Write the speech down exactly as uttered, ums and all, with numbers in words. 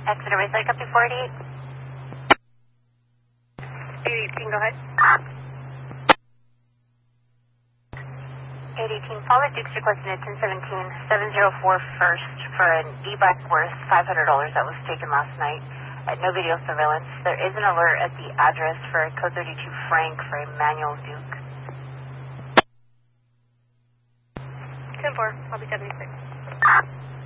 Exeter Raceway, copy four eighty-eight. eight eighteen, go ahead. eight eighteen, Paula Dukes requesting a ten seventeen, seven oh four first for an e-bike worth five hundred dollars that was taken last night. Uh, no video surveillance. There is an alert at the address for code thirty-two Frank for a manual Duke. ten four, I'll be seventy-six.